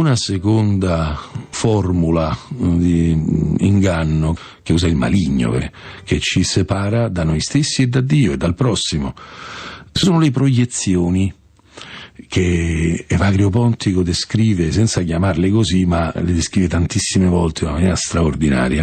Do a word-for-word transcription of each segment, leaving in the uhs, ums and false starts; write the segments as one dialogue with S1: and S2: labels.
S1: Una seconda formula di inganno che usa il maligno, che ci separa da noi stessi e da Dio e dal prossimo, sono le proiezioni, che Evagrio Pontico descrive senza chiamarle così, ma le descrive tantissime volte in una maniera straordinaria.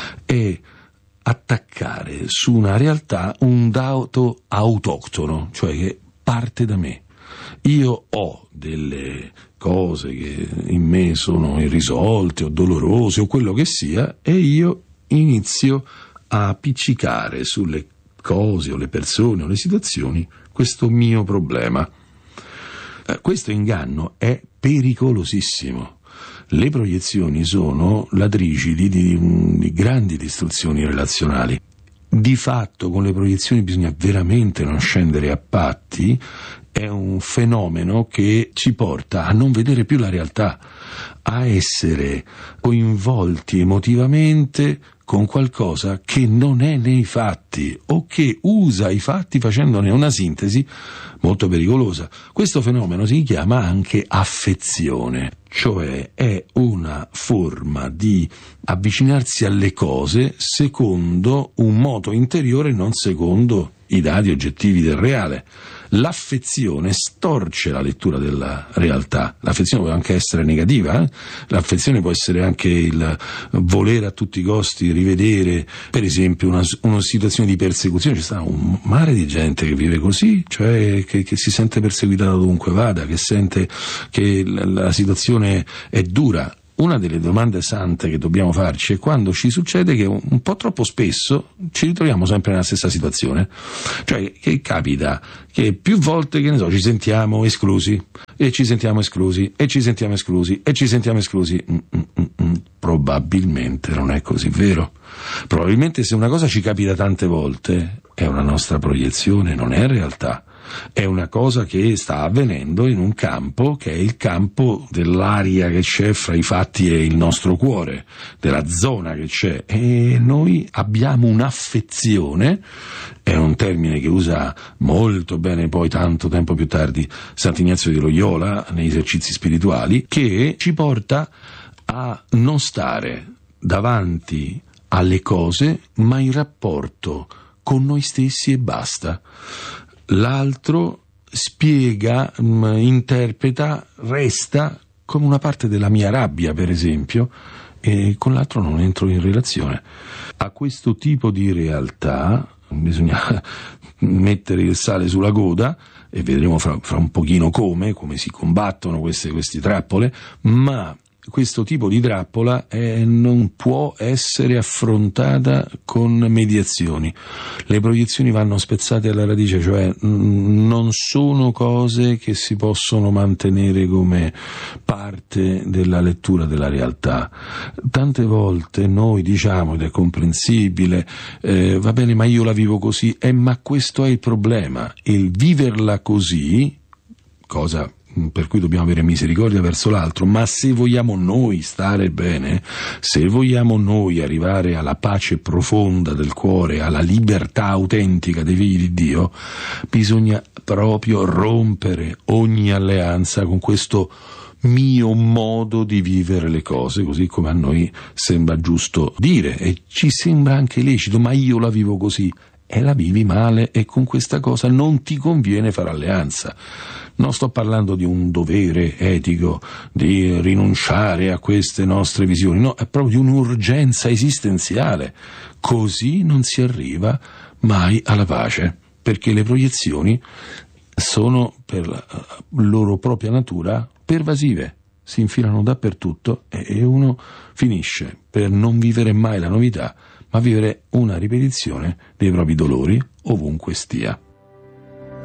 S1: È attaccare su una realtà un dato autoctono, cioè che parte da me. Io ho delle cose che in me sono irrisolte o dolorose o quello che sia, e io inizio a appiccicare sulle cose o le persone o le situazioni questo mio problema. Questo inganno è pericolosissimo. Le proiezioni sono latricidi di, di grandi distruzioni relazionali. Di fatto con le proiezioni bisogna veramente non scendere a patti. È un fenomeno che ci porta a non vedere più la realtà, a essere coinvolti emotivamente con qualcosa che non è nei fatti o che usa i fatti facendone una sintesi molto pericolosa. Questo fenomeno si chiama anche affezione, cioè è una forma di avvicinarsi alle cose secondo un moto interiore, non secondo i dati oggettivi del reale. L'affezione storce la lettura della realtà. L'affezione può anche essere negativa, eh? L'affezione può essere anche il volere a tutti i costi rivedere, per esempio, una, una situazione di persecuzione. C'è sta un mare di gente che vive così, cioè che, che si sente perseguitata dovunque vada, che sente che la, la situazione è dura. Una delle domande sante che dobbiamo farci è quando ci succede che un po' troppo spesso ci ritroviamo sempre nella stessa situazione, cioè che capita che più volte, che ne so, ci sentiamo esclusi e ci sentiamo esclusi e ci sentiamo esclusi e ci sentiamo esclusi. Mm, mm, mm, mm. Probabilmente non è così vero. Probabilmente se una cosa ci capita tante volte è una nostra proiezione, non è realtà. È una cosa che sta avvenendo in un campo che è il campo dell'aria che c'è fra i fatti e il nostro cuore, della zona che c'è, e noi abbiamo un'affezione, è un termine che usa molto bene poi tanto tempo più tardi Sant'Ignazio di Loyola nei esercizi spirituali, che ci porta a non stare davanti alle cose ma in rapporto con noi stessi e basta. L'altro spiega, interpreta, resta come una parte della mia rabbia, per esempio, e con l'altro non entro in relazione. A questo tipo di realtà bisogna mettere il sale sulla coda, e vedremo fra, fra un pochino come, come si combattono queste, queste trappole, ma questo tipo di trappola eh, non può essere affrontata con mediazioni. Le proiezioni vanno spezzate alla radice, cioè mh, non sono cose che si possono mantenere come parte della lettura della realtà. Tante volte noi diciamo, ed è comprensibile, eh, va bene, ma io la vivo così, eh, ma questo è il problema, il viverla così, cosa per cui dobbiamo avere misericordia verso l'altro, ma se vogliamo noi stare bene, se vogliamo noi arrivare alla pace profonda del cuore, alla libertà autentica dei figli di Dio, bisogna proprio rompere ogni alleanza con questo mio modo di vivere le cose, così come a noi sembra giusto dire, e ci sembra anche lecito, ma io la vivo così. E la vivi male, e con questa cosa non ti conviene fare alleanza. Non sto parlando di un dovere etico, di rinunciare a queste nostre visioni, no, è proprio di un'urgenza esistenziale. Così non si arriva mai alla pace, perché le proiezioni sono, per la loro propria natura, pervasive, si infilano dappertutto e uno finisce per non vivere mai la novità, ma vivere una ripetizione dei propri dolori ovunque stia.